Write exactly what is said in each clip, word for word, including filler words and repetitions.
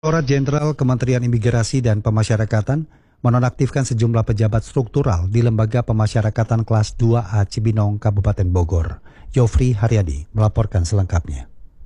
Inspektorat Jenderal Kementerian Imigrasi dan Pemasyarakatan menonaktifkan sejumlah pejabat struktural di Lembaga Pemasyarakatan Kelas dua A Cibinong, Kabupaten Bogor. Yofri Haryadi melaporkan selengkapnya.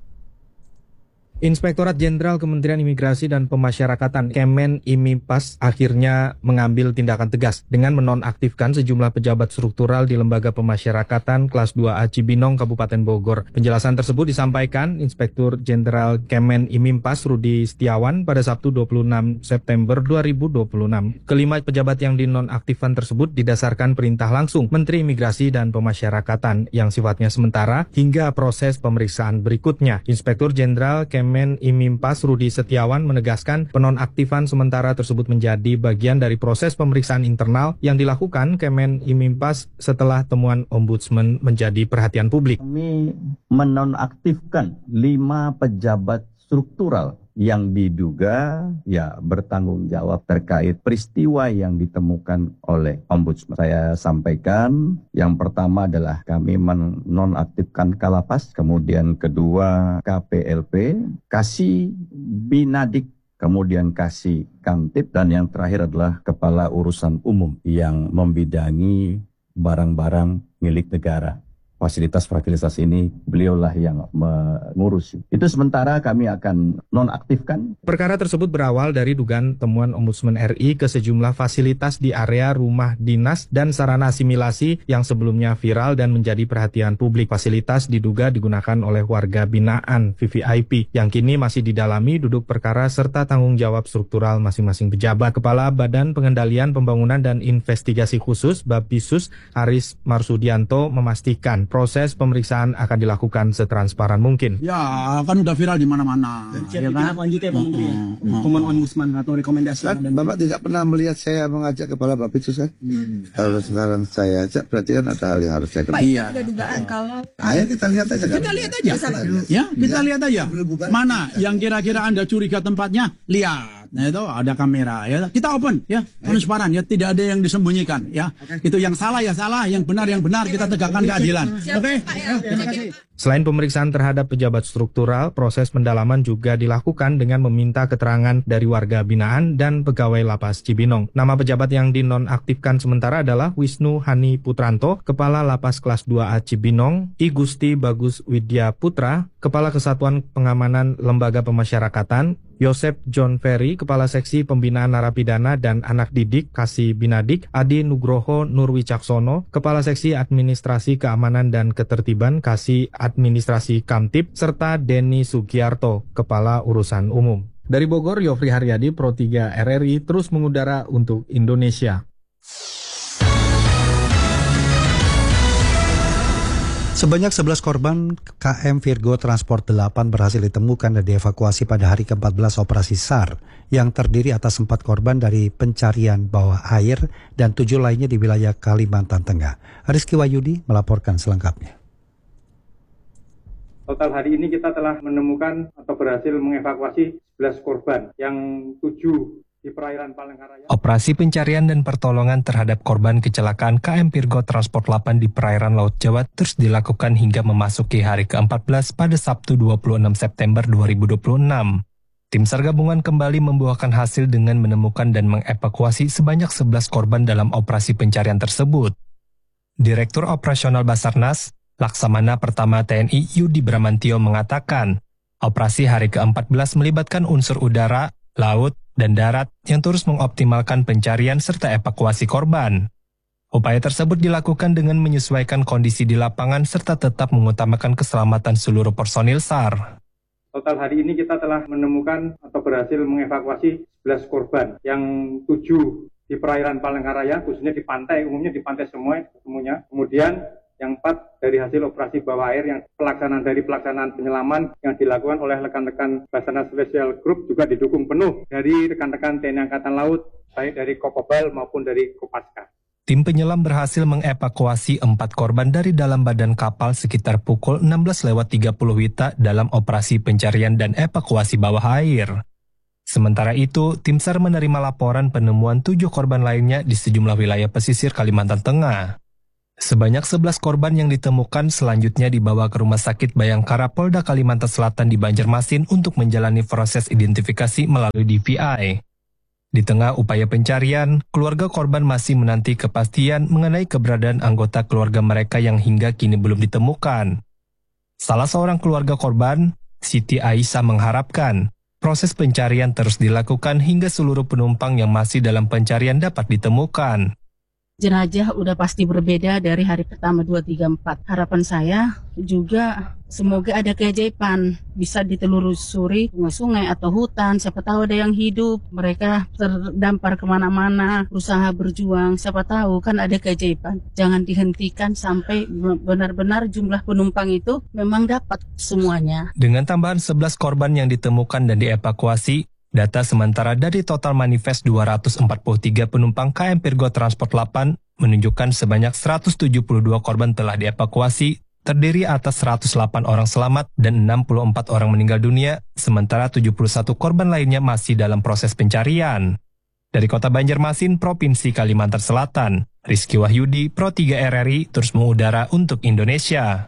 Inspektorat Jenderal Kementerian Imigrasi dan Pemasyarakatan Kemen Imimpas akhirnya mengambil tindakan tegas dengan menonaktifkan sejumlah pejabat struktural di Lembaga Pemasyarakatan Kelas dua A Cibinong, Kabupaten Bogor. Penjelasan tersebut disampaikan Inspektur Jenderal Kemen Imimpas Rudi Setiawan pada Sabtu dua puluh enam September dua ribu dua puluh enam. Kelima pejabat yang dinonaktifkan tersebut didasarkan perintah langsung Menteri Imigrasi dan Pemasyarakatan yang sifatnya sementara hingga proses pemeriksaan berikutnya. Inspektur Jenderal Kemen Kemen Imimpas Rudi Setiawan menegaskan penonaktifan sementara tersebut menjadi bagian dari proses pemeriksaan internal yang dilakukan Kemen Imimpas setelah temuan Ombudsman menjadi perhatian publik. Kami menonaktifkan lima pejabat struktural yang diduga ya bertanggung jawab terkait peristiwa yang ditemukan oleh Ombudsman. Saya sampaikan yang pertama adalah kami menonaktifkan Kalapas, kemudian kedua K P L P, Kasih Binadik, kemudian Kasih Kamtib, dan yang terakhir adalah Kepala Urusan Umum yang membidangi barang-barang milik negara. Fasilitas-fasilitas ini beliaulah yang mengurus. Itu sementara kami akan nonaktifkan. Perkara tersebut berawal dari dugaan temuan Ombudsman R I ke sejumlah fasilitas di area rumah dinas dan sarana asimilasi yang sebelumnya viral dan menjadi perhatian publik. Fasilitas diduga digunakan oleh warga binaan V V I P yang kini masih didalami duduk perkara serta tanggung jawab struktural masing-masing pejabat. Kepala Badan Pengendalian Pembangunan dan Investigasi Khusus Bapisus Aris Marsudianto memastikan proses pemeriksaan akan dilakukan setransparan mungkin. Ya, kan udah viral di mana-mana. Ya, kan? Lanjutnya Pak Menteri. Temuan Ombudsman atau rekomendasi. Kan, dan Bapak tidak pernah melihat saya mengajak kepala Bapisus kan? Hmm. Kalau sekarang saya ajak, berarti kan ada hal yang harus saya kerjakan. Iya. Ada dugaan kalau. Ayo kita lihat aja. Kita lihat aja. Ya, kita lihat aja. Mana yang kira-kira Anda curiga tempatnya? Lihat. Nah itu ada kamera ya. Kita open ya, transparan ya, tidak ada yang disembunyikan ya. Itu yang salah ya salah, yang benar yang benar, kita tegakkan keadilan. Oke. Okay? Selain pemeriksaan terhadap pejabat struktural, proses pendalaman juga dilakukan dengan meminta keterangan dari warga binaan dan pegawai Lapas Cibinong. Nama pejabat yang dinonaktifkan sementara adalah Wisnu Hani Putranto, Kepala Lapas Kelas dua A Cibinong, I Gusti Bagus Widya Putra, Kepala Kesatuan Pengamanan Lembaga Pemasyarakatan, Yosep John Ferry, Kepala Seksi Pembinaan Narapidana dan Anak Didik Kasih Binadik, Adi Nugroho Nurwicaksono, Kepala Seksi Administrasi Keamanan dan Ketertiban Kasih Administrasi Kamtib, serta Denny Sugiarto, Kepala Urusan Umum. Dari Bogor, Yofri Haryadi, Pro tiga R R I, terus mengudara untuk Indonesia. Sebanyak sebelas korban K M Virgo Transport delapan berhasil ditemukan dan dievakuasi pada hari ke empat belas operasi S A R yang terdiri atas empat korban dari pencarian bawah air dan tujuh lainnya di wilayah Kalimantan Tengah. Rizky Wahyudi melaporkan selengkapnya. Total hari ini kita telah menemukan atau berhasil mengevakuasi sebelas korban, yang tujuh di perairan Palangkaraya. Operasi pencarian dan pertolongan terhadap korban kecelakaan K M Virgo Transport delapan di perairan Laut Jawa terus dilakukan hingga memasuki hari ke empat belas pada Sabtu dua puluh enam September dua ribu dua puluh enam. Tim SAR gabungan kembali membuahkan hasil dengan menemukan dan mengevakuasi sebanyak sebelas korban dalam operasi pencarian tersebut. Direktur Operasional Basarnas, Laksamana Pertama T N I Yudi Bramantio mengatakan, operasi hari ke empat belas melibatkan unsur udara, laut, dan darat yang terus mengoptimalkan pencarian serta evakuasi korban. Upaya tersebut dilakukan dengan menyesuaikan kondisi di lapangan serta tetap mengutamakan keselamatan seluruh personil S A R. Total hari ini kita telah menemukan atau berhasil mengevakuasi sebelas korban, yang tujuh di perairan Palangkaraya, khususnya di pantai, umumnya di pantai semua semuanya. Kemudian yang empat dari hasil operasi bawah air yang pelaksanaan dari pelaksanaan penyelaman yang dilakukan oleh rekan-rekan Basarnas Special Group juga didukung penuh dari rekan-rekan T N I Angkatan Laut, baik dari Kokobal maupun dari Kopaska. Tim penyelam berhasil mengevakuasi empat korban dari dalam badan kapal sekitar pukul enam belas lewat tiga puluh W I T A dalam operasi pencarian dan evakuasi bawah air. Sementara itu, tim S A R menerima laporan penemuan tujuh korban lainnya di sejumlah wilayah pesisir Kalimantan Tengah. Sebanyak sebelas korban yang ditemukan selanjutnya dibawa ke Rumah Sakit Bayangkara Polda Kalimantan Selatan di Banjarmasin untuk menjalani proses identifikasi melalui D V I. Di tengah upaya pencarian, keluarga korban masih menanti kepastian mengenai keberadaan anggota keluarga mereka yang hingga kini belum ditemukan. Salah seorang keluarga korban, Siti Aisyah, mengharapkan proses pencarian terus dilakukan hingga seluruh penumpang yang masih dalam pencarian dapat ditemukan. Jenazah udah pasti berbeda dari hari pertama dua, tiga, empat. Harapan saya juga semoga ada keajaiban, bisa ditelusuri sungai-sungai atau hutan, siapa tahu ada yang hidup, mereka terdampar kemana-mana, berusaha berjuang, siapa tahu kan ada keajaiban. Jangan dihentikan sampai benar-benar jumlah penumpang itu memang dapat semuanya. Dengan tambahan sebelas korban yang ditemukan dan dievakuasi, data sementara dari total manifest dua ratus empat puluh tiga penumpang K M Virgo Transport delapan menunjukkan sebanyak seratus tujuh puluh dua korban telah dievakuasi, terdiri atas seratus delapan orang selamat dan enam puluh empat orang meninggal dunia, sementara tujuh puluh satu korban lainnya masih dalam proses pencarian. Dari Kota Banjarmasin, Provinsi Kalimantan Selatan, Rizky Wahyudi, Pro tiga R R I, terus mengudara untuk Indonesia.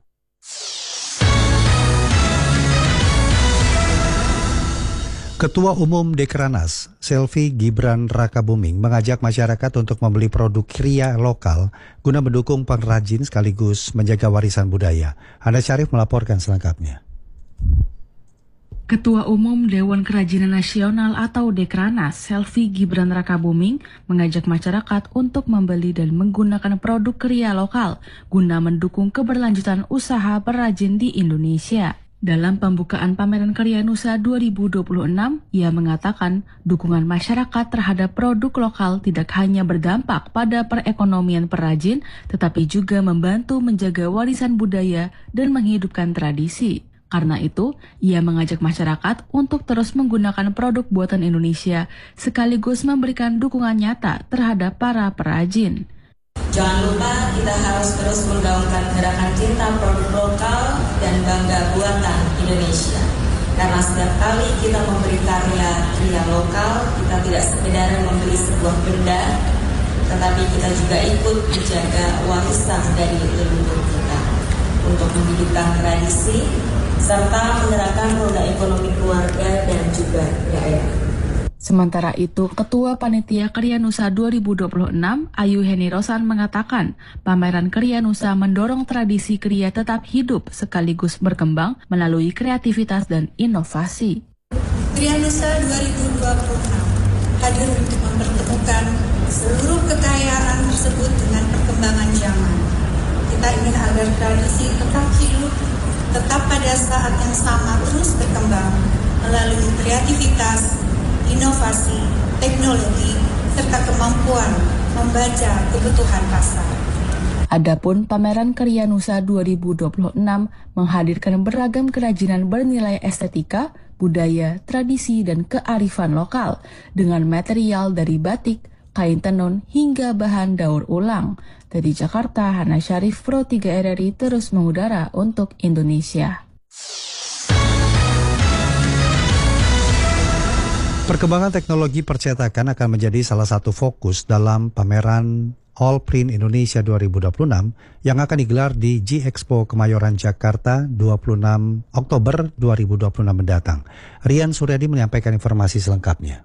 Ketua Umum Dekrenas, Selvi Gibran Rakabuming, mengajak masyarakat untuk membeli produk kria lokal guna mendukung pengrajin sekaligus menjaga warisan budaya. Hana Syarif melaporkan selengkapnya. Ketua Umum Dewan Kerajinan Nasional atau Dekrenas, Selvi Gibran Rakabuming, mengajak masyarakat untuk membeli dan menggunakan produk kria lokal guna mendukung keberlanjutan usaha perajin di Indonesia. Dalam pembukaan pameran Karya Nusa dua ribu dua puluh enam, ia mengatakan dukungan masyarakat terhadap produk lokal tidak hanya berdampak pada perekonomian perajin, tetapi juga membantu menjaga warisan budaya dan menghidupkan tradisi. Karena itu, ia mengajak masyarakat untuk terus menggunakan produk buatan Indonesia, sekaligus memberikan dukungan nyata terhadap para perajin. Jangan lupa kita harus terus menggaungkan gerakan cinta produk lokal dan bangga buatan Indonesia. Karena setiap kali kita memberi karya kria lokal, kita tidak sekedar membeli sebuah benda, tetapi kita juga ikut menjaga warisan dari leluhur kita untuk menghidupkan tradisi serta menggerakkan roda ekonomi keluarga dan juga daerah. Sementara itu, Ketua Panitia Karya Nusa dua ribu dua puluh enam, Ayu Heni Rosan, mengatakan pameran Karya Nusa mendorong tradisi kria tetap hidup sekaligus berkembang melalui kreativitas dan inovasi. Karya Nusa dua ribu dua puluh enam hadir untuk mempertemukan seluruh kekayaan tersebut dengan perkembangan zaman. Kita ingin agar tradisi tetap hidup, tetap pada saat yang sama terus berkembang melalui kreativitas, inovasi, teknologi, serta kemampuan membaca kebutuhan pasar. Adapun pameran Karya Nusa dua ribu dua puluh enam menghadirkan beragam kerajinan bernilai estetika, budaya, tradisi, dan kearifan lokal dengan material dari batik, kain tenun, hingga bahan daur ulang. Dari Jakarta, Hana Syarif, Pro tiga R R I, terus mengudara untuk Indonesia. Perkembangan teknologi percetakan akan menjadi salah satu fokus dalam pameran All Print Indonesia dua ribu dua puluh enam yang akan digelar di G-Expo Kemayoran Jakarta dua puluh enam Oktober dua ribu dua puluh enam mendatang. Rian Suryadi menyampaikan informasi selengkapnya.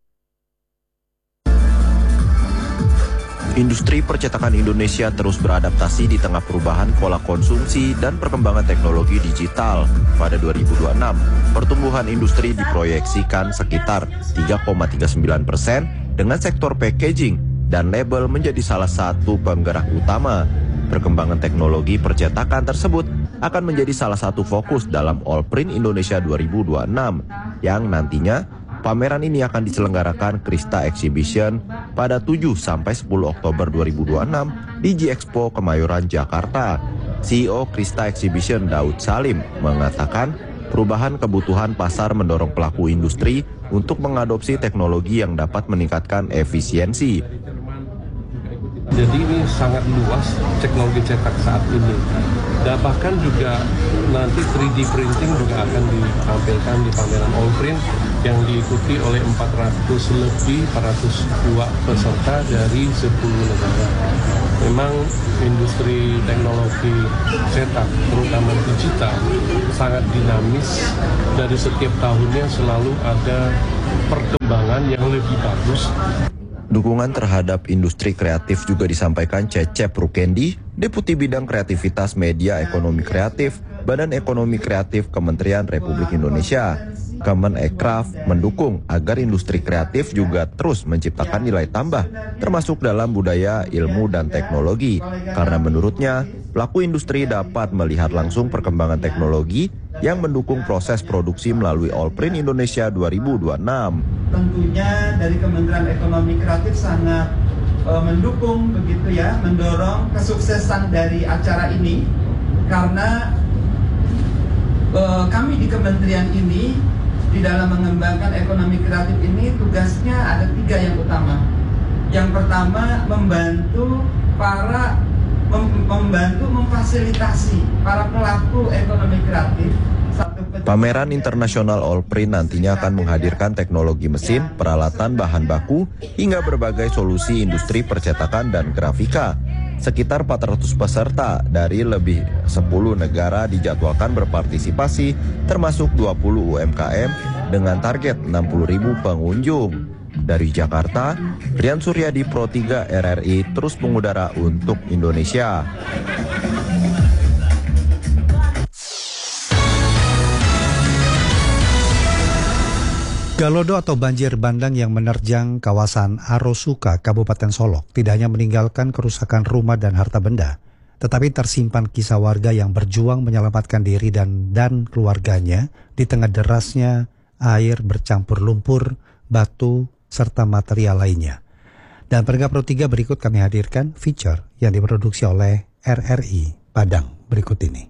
Industri percetakan Indonesia terus beradaptasi di tengah perubahan pola konsumsi dan perkembangan teknologi digital. Pada dua ribu dua puluh enam, pertumbuhan industri diproyeksikan sekitar tiga koma tiga sembilan persen dengan sektor packaging dan label menjadi salah satu penggerak utama. Perkembangan teknologi percetakan tersebut akan menjadi salah satu fokus dalam All Print Indonesia dua ribu dua puluh enam yang nantinya pameran ini akan diselenggarakan Krista Exhibition pada tujuh sampai sepuluh Oktober dua ribu dua puluh enam di G-Expo Kemayoran Jakarta. C E O Krista Exhibition Daud Salim mengatakan perubahan kebutuhan pasar mendorong pelaku industri untuk mengadopsi teknologi yang dapat meningkatkan efisiensi. Jadi ini sangat luas teknologi cetak saat ini. Dan bahkan juga nanti tiga D printing juga akan ditampilkan di pameran All Print yang diikuti oleh empat ratus lebih, empat ratus dua peserta dari sepuluh negara. Memang industri teknologi cetak, terutama digital, sangat dinamis. Dari setiap tahunnya selalu ada perkembangan yang lebih bagus. Dukungan terhadap industri kreatif juga disampaikan Cecep Rukendi, Deputi Bidang Kreativitas Media Ekonomi Kreatif, Badan Ekonomi Kreatif Kementerian Republik Indonesia. Kemenekraf mendukung agar industri kreatif juga terus menciptakan nilai tambah, termasuk dalam budaya, ilmu, dan teknologi. Karena menurutnya, pelaku industri dapat melihat langsung perkembangan teknologi yang mendukung proses produksi melalui Allprint Indonesia dua ribu dua puluh enam. Tentunya dari Kementerian Ekonomi Kreatif sangat uh, mendukung begitu ya, mendorong kesuksesan dari acara ini, karena uh, kami di kementerian ini di dalam mengembangkan ekonomi kreatif ini tugasnya ada tiga yang utama. Yang pertama, membantu para mem, membantu memfasilitasi para pelaku ekonomi kreatif. Pameran internasional Allprint nantinya akan menghadirkan teknologi mesin, peralatan bahan baku, hingga berbagai solusi industri percetakan dan grafika. Sekitar empat ratus peserta dari lebih sepuluh negara dijadwalkan berpartisipasi, termasuk dua puluh U M K M dengan target enam puluh ribu pengunjung. Dari Jakarta, Rian Suryadi, Pro tiga R R I, terus mengudara untuk Indonesia. Galodo atau banjir bandang yang menerjang kawasan Arosuka, Kabupaten Solok, tidak hanya meninggalkan kerusakan rumah dan harta benda, tetapi tersimpan kisah warga yang berjuang menyelamatkan diri dan, dan keluarganya di tengah derasnya air bercampur lumpur, batu, serta material lainnya. Dan pendengar Pro tiga, berikut kami hadirkan feature yang diproduksi oleh R R I Padang berikut ini.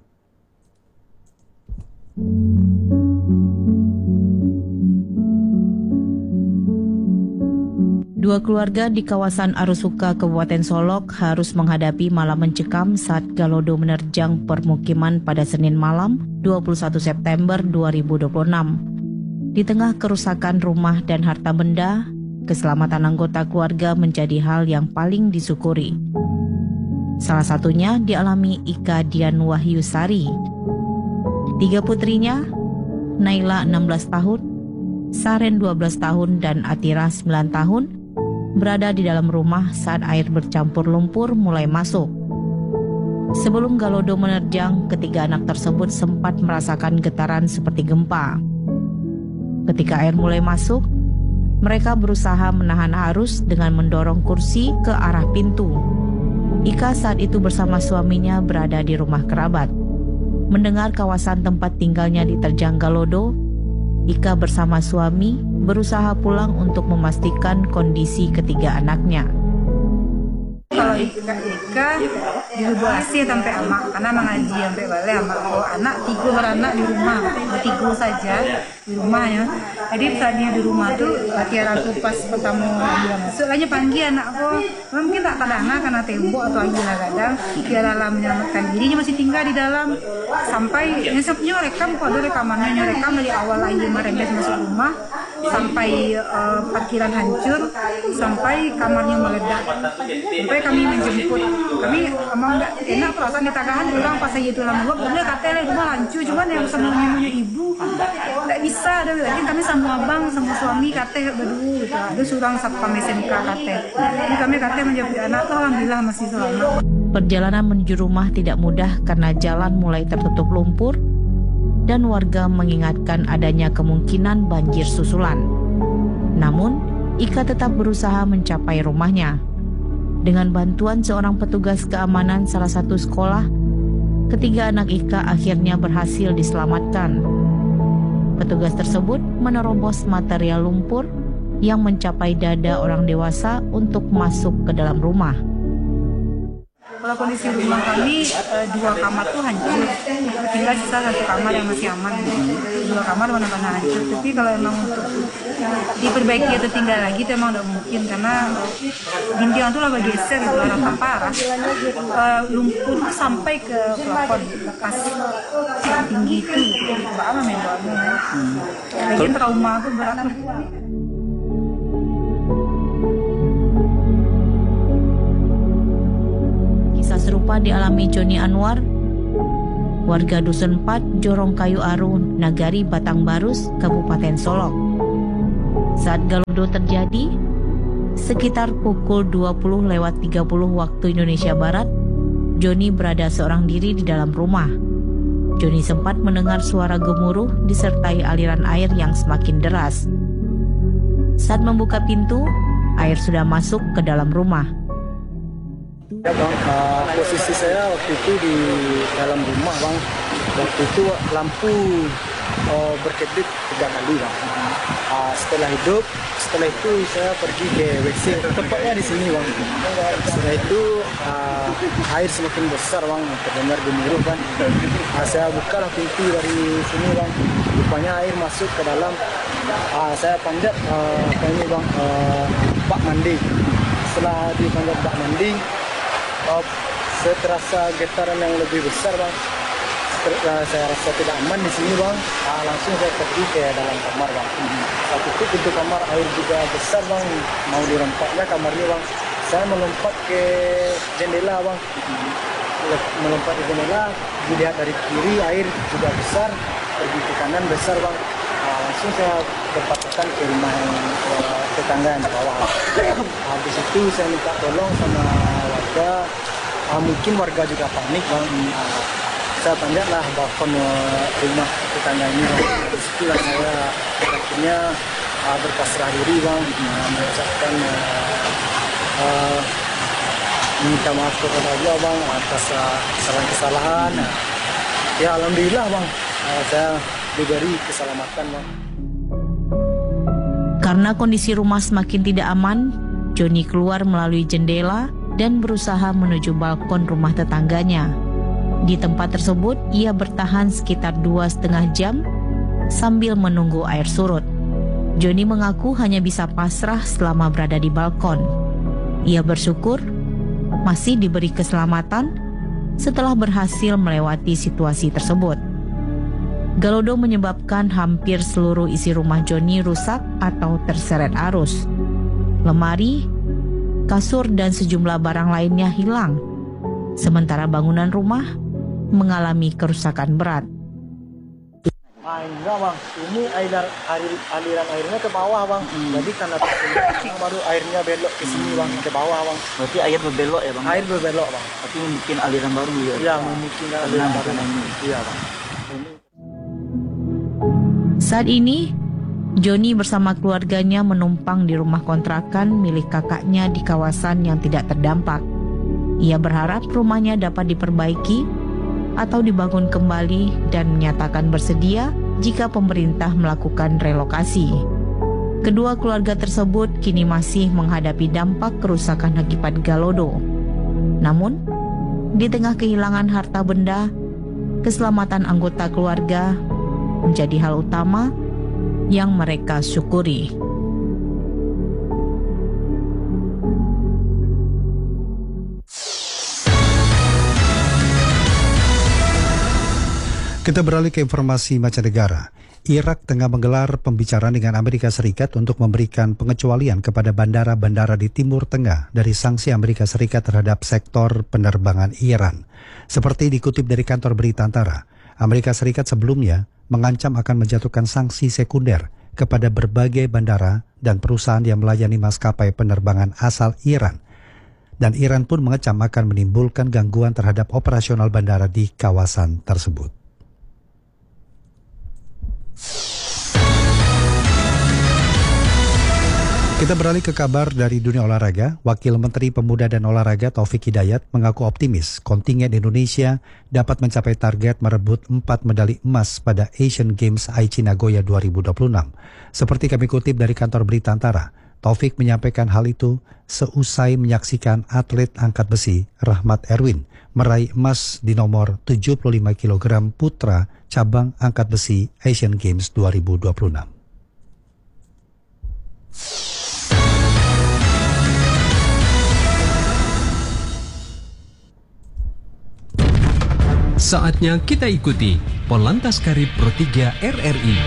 Dua keluarga di kawasan Arosuka, Kabupaten Solok harus menghadapi malam mencekam saat galodo menerjang permukiman pada Senin malam dua puluh satu September dua ribu dua puluh enam. Di tengah kerusakan rumah dan harta benda, keselamatan anggota keluarga menjadi hal yang paling disyukuri. Salah satunya dialami Ika Dian Wahyusari. Tiga putrinya, Naila enam belas tahun, Saren dua belas tahun, dan Atira sembilan tahun, berada di dalam rumah saat air bercampur lumpur mulai masuk. Sebelum galodo menerjang, ketiga anak tersebut sempat merasakan getaran seperti gempa. Ketika air mulai masuk, mereka berusaha menahan arus dengan mendorong kursi ke arah pintu. Ika saat itu bersama suaminya berada di rumah kerabat. Mendengar kawasan tempat tinggalnya diterjang galodo, Ika bersama suami berusaha pulang untuk memastikan kondisi ketiga anaknya. Kalau Ika Ika dilubuasi sampai amak, karena mengaji sampai balik amak. Kalau anak tiga beranak di rumah, bertiga saja di rumah ya. Jadi saat dia di rumah tuh latihan aku pas pertama dia masuk, hanya panggil anak aku, mungkin tak kadang karena tembok atau lagi kadang dia dalam menyelamatkan dirinya masih tinggal di dalam sampai nyesepnya rekam kok ada rekamannya rekam dari awal lagi merembes masuk rumah sampai uh, parkiran hancur sampai kamarnya meledak sampai kami menjemput kami emang nggak enak perasaan ditagahan orang pas saya itu lama buat boleh katanya rumah hancur cuman yang sama ibunya ibu nggak bisa ada lagi kami sama abang sama suami katanya berdua gitu ada surang satpam S M K katanya ini kami katanya menjemput anak tuh alhamdulillah masih selamat. Perjalanan menuju rumah tidak mudah karena jalan mulai tertutup lumpur dan warga mengingatkan adanya kemungkinan banjir susulan. Namun, Ika tetap berusaha mencapai rumahnya. Dengan bantuan seorang petugas keamanan salah satu sekolah, ketiga anak Ika akhirnya berhasil diselamatkan. Petugas tersebut menerobos material lumpur yang mencapai dada orang dewasa untuk masuk ke dalam rumah. Kalau kondisi rumah kami eh, dua kamar tuh hancur, tinggal sisa satu kamar yang masih aman. Dua kamar benar-benar hancur. Tapi kalau emang untuk diperbaiki atau tinggal lagi itu emang udah mungkin karena dinding tuh lagi geser gitu, rata parah. Eh, lumpur tuh sampai ke plafon pas tinggi itu, banget memangnya. Lagian trauma tuh berat. Kisah serupa dialami Joni Anwar, warga Dusun empat, Jorongkayu Aru, Nagari Batang Barus, Kabupaten Solok. Saat Galodo terjadi, sekitar pukul dua puluh lewat tiga puluh waktu Indonesia Barat, Joni berada seorang diri di dalam rumah. Joni sempat mendengar suara gemuruh disertai aliran air yang semakin deras. Saat membuka pintu, air sudah masuk ke dalam rumah. Ya bang, uh, posisi saya waktu itu di dalam rumah bang. Waktu itu lampu uh, berkedip tiga kali bang. Uh, setelah hidup, setelah itu saya pergi ke W C, tempatnya di sini bang. Setelah itu uh, air semakin besar bang, terdengar gemuruh kan. Uh, saya buka pintu dari sini bang, rupanya air masuk ke dalam. Uh, saya panjat uh, ini bang, uh, bak mandi. Setelah dipanjat bak mandi, Uh, saya terasa getaran yang lebih besar bang. Setelah saya rasa tidak aman di sini bang, uh, langsung saya pergi ke dalam kamar bang. Saat itu pintu kamar air juga besar bang, mau dirompaknya kamarnya bang. Saya melompat ke jendela bang, melompat ke jendela, dilihat dari kiri air juga besar, pergi ke kanan besar bang. Uh, langsung saya berpatokan ke rumah uh, tetangga yang di bawah. Habis uh, itu saya minta tolong sama warga, uh, mungkin warga juga panik bang. Uh, saya panjatlah balkon uh, rumah tetangga ini bang. Habis itulah saya akhirnya uh, berpasrah diri bang, uh, mengucapkan uh, uh, minta maaf kepada Allah bang atas uh, kesalahan-kesalahan. Uh, ya alhamdulillah bang, uh, saya diberi keselamatan bang. Karena kondisi rumah semakin tidak aman, Joni keluar melalui jendela dan berusaha menuju balkon rumah tetangganya. Di tempat tersebut, ia bertahan sekitar dua setengah jam sambil menunggu air surut. Joni mengaku hanya bisa pasrah selama berada di balkon. Ia bersyukur masih diberi keselamatan setelah berhasil melewati situasi tersebut. Galodo menyebabkan hampir seluruh isi rumah Joni rusak atau terseret arus. Lemari, kasur, dan sejumlah barang lainnya hilang. Sementara bangunan rumah mengalami kerusakan berat. Ah, enggak bang, ini air, air, aliran airnya ke bawah bang. Hmm. Jadi karena tersebut baru airnya belok ke sini bang, ke bawah bang. Berarti air berbelok ya bang? Air berbelok bang. Tapi mungkin aliran baru ya? Iya, mungkin aliran baru ini. Iya bang. Saat ini, Joni bersama keluarganya menumpang di rumah kontrakan milik kakaknya di kawasan yang tidak terdampak. Ia berharap rumahnya dapat diperbaiki atau dibangun kembali dan menyatakan bersedia jika pemerintah melakukan relokasi. Kedua keluarga tersebut kini masih menghadapi dampak kerusakan akibat Galodo. Namun, di tengah kehilangan harta benda, keselamatan anggota keluarga menjadi hal utama yang mereka syukuri. Kita beralih ke informasi mancanegara. Irak tengah menggelar pembicaraan dengan Amerika Serikat untuk memberikan pengecualian kepada bandara-bandara di Timur Tengah dari sanksi Amerika Serikat terhadap sektor penerbangan Iran. Seperti dikutip dari kantor berita Antara, Amerika Serikat sebelumnya mengancam akan menjatuhkan sanksi sekunder kepada berbagai bandara dan perusahaan yang melayani maskapai penerbangan asal Iran. Dan Iran pun mengecam akan menimbulkan gangguan terhadap operasional bandara di kawasan tersebut. Kita beralih ke kabar dari dunia olahraga. Wakil Menteri Pemuda dan Olahraga Taufik Hidayat mengaku optimis kontingen Indonesia dapat mencapai target merebut empat medali emas pada Asian Games Aichi Nagoya dua ribu dua puluh enam. Seperti kami kutip dari kantor berita Antara, Taufik menyampaikan hal itu seusai menyaksikan atlet angkat besi Rahmat Erwin meraih emas di nomor tujuh puluh lima kilogram putra cabang angkat besi Asian Games dua ribu dua puluh enam. Saatnya kita ikuti Polantas Karib Pro tiga R R I.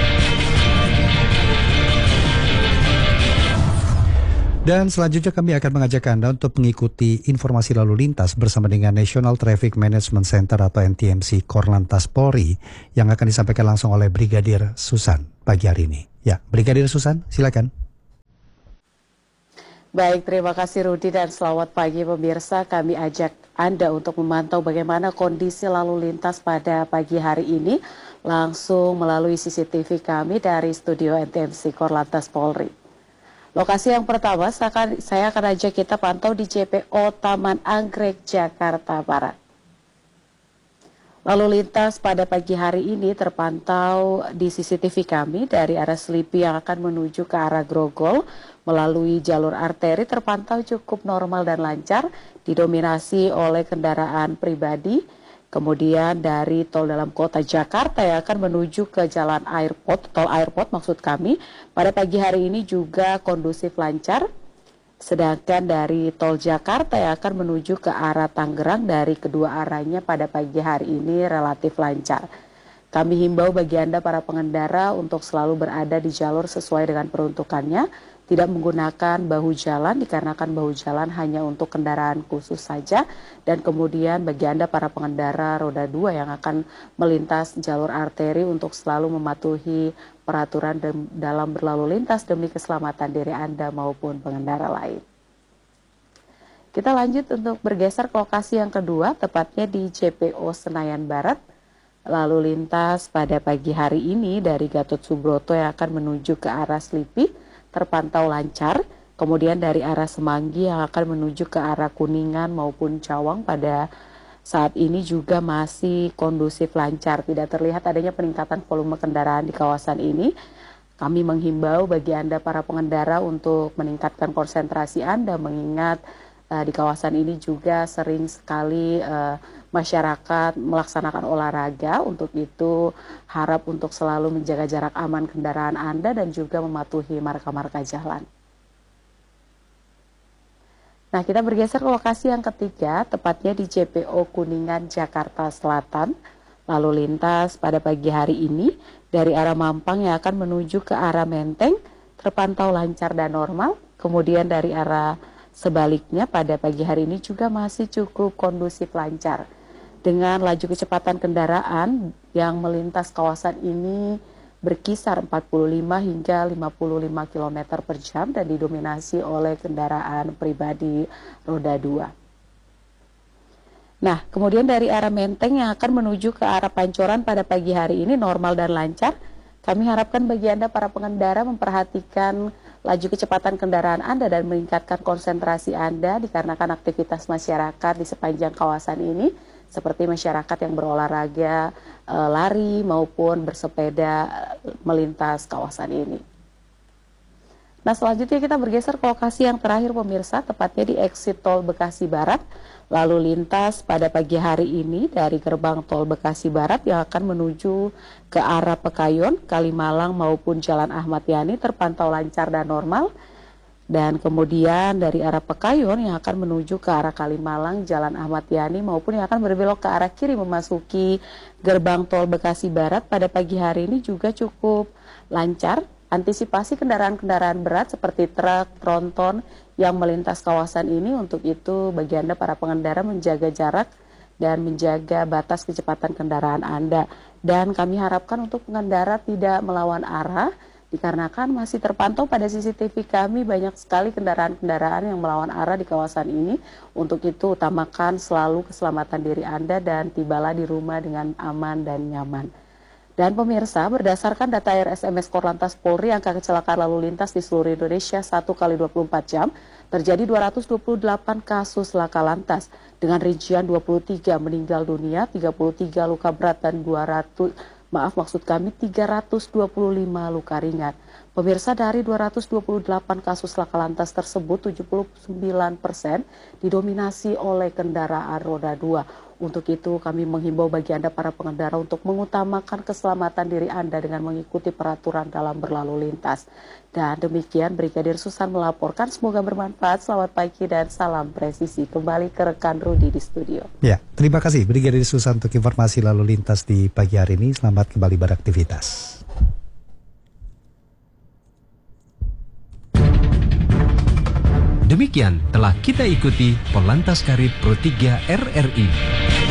Dan selanjutnya kami akan mengajak Anda untuk mengikuti informasi lalu lintas bersama dengan National Traffic Management Center atau N T M C Korlantas Polri yang akan disampaikan langsung oleh Brigadir Susan pagi hari ini. Ya, Brigadir Susan, silakan. Baik, terima kasih Rudi dan selamat pagi pemirsa. Kami ajak Anda untuk memantau bagaimana kondisi lalu lintas pada pagi hari ini langsung melalui C C T V kami dari studio N T M C Korlantas Polri. Lokasi yang pertama saya akan, saya akan ajak kita pantau di J P O Taman Anggrek, Jakarta Barat. Lalu lintas pada pagi hari ini terpantau di C C T V kami dari arah Selipi yang akan menuju ke arah Grogol melalui jalur arteri terpantau cukup normal dan lancar, didominasi oleh kendaraan pribadi. Kemudian dari tol dalam kota Jakarta yang akan menuju ke jalan airport, tol airport maksud kami, pada pagi hari ini juga kondusif lancar. Sedangkan dari tol Jakarta yang akan menuju ke arah Tangerang dari kedua arahnya pada pagi hari ini relatif lancar. Kami himbau bagi Anda para pengendara untuk selalu berada di jalur sesuai dengan peruntukannya, tidak menggunakan bahu jalan dikarenakan bahu jalan hanya untuk kendaraan khusus saja, dan kemudian bagi Anda para pengendara roda dua yang akan melintas jalur arteri untuk selalu mematuhi peraturan dalam berlalu lintas demi keselamatan diri Anda maupun pengendara lain. Kita lanjut untuk bergeser ke lokasi yang kedua, tepatnya di J P O Senayan Barat. Lalu lintas pada pagi hari ini dari Gatot Subroto yang akan menuju ke arah Selipi terpantau lancar. Kemudian dari arah Semanggi yang akan menuju ke arah Kuningan maupun Cawang pada saat ini juga masih kondusif lancar. Tidak terlihat adanya peningkatan volume kendaraan di kawasan ini. Kami menghimbau bagi Anda para pengendara untuk meningkatkan konsentrasi Anda, mengingat uh, di kawasan ini juga sering sekali uh, masyarakat melaksanakan olahraga. Untuk itu harap untuk selalu menjaga jarak aman kendaraan Anda dan juga mematuhi marka-marka jalan. Nah, kita bergeser ke lokasi yang ketiga, tepatnya di J P O Kuningan, Jakarta Selatan. Lalu lintas pada pagi hari ini dari arah Mampang yang akan menuju ke arah Menteng terpantau lancar dan normal. Kemudian dari arah sebaliknya pada pagi hari ini juga masih cukup kondusif lancar, dengan laju kecepatan kendaraan yang melintas kawasan ini berkisar empat puluh lima hingga lima puluh lima kilometer per jam dan didominasi oleh kendaraan pribadi roda dua. Nah, kemudian dari arah Menteng yang akan menuju ke arah Pancoran pada pagi hari ini normal dan lancar. Kami harapkan bagi Anda para pengendara memperhatikan laju kecepatan kendaraan Anda dan meningkatkan konsentrasi Anda dikarenakan aktivitas masyarakat di sepanjang kawasan ini, seperti masyarakat yang berolahraga, e, lari maupun bersepeda e, melintas kawasan ini. Nah, selanjutnya kita bergeser ke lokasi yang terakhir pemirsa, tepatnya di exit tol Bekasi Barat. Lalu lintas pada pagi hari ini dari gerbang tol Bekasi Barat yang akan menuju ke arah Pekayon, Kalimalang maupun Jalan Ahmad Yani terpantau lancar dan normal. Dan kemudian dari arah Pekayon yang akan menuju ke arah Kalimalang, Jalan Ahmad Yani maupun yang akan berbelok ke arah kiri memasuki gerbang tol Bekasi Barat pada pagi hari ini juga cukup lancar. Antisipasi kendaraan-kendaraan berat seperti truk, tronton yang melintas kawasan ini. Untuk itu bagi Anda para pengendara menjaga jarak dan menjaga batas kecepatan kendaraan Anda. Dan kami harapkan untuk pengendara tidak melawan arah, dikarenakan masih terpantau pada C C T V kami banyak sekali kendaraan-kendaraan yang melawan arah di kawasan ini. Untuk itu utamakan selalu keselamatan diri Anda dan tibalah di rumah dengan aman dan nyaman. Dan pemirsa, berdasarkan data R S M S Korlantas Polri, angka kecelakaan lalu lintas di seluruh Indonesia satu kali dua puluh empat jam terjadi dua ratus dua puluh delapan kasus laka lantas dengan rincian dua puluh tiga meninggal dunia, tiga puluh tiga luka berat dan dua ratus Maaf, maksud kami tiga ratus dua puluh lima luka ringan. Pemirsa, dari dua ratus dua puluh delapan kasus laka lantas tersebut, tujuh puluh sembilan persen didominasi oleh kendaraan roda dua. Untuk itu kami menghimbau bagi Anda para pengendara untuk mengutamakan keselamatan diri Anda dengan mengikuti peraturan dalam berlalu lintas. Dan demikian Brigadir Susan melaporkan, semoga bermanfaat. Selamat pagi dan salam presisi. Kembali ke rekan Rudi di studio. Ya, terima kasih Brigadir Susan untuk informasi lalu lintas di pagi hari ini. Selamat kembali beraktivitas. Demikian telah kita ikuti Polantas Karib Pro tiga R R I.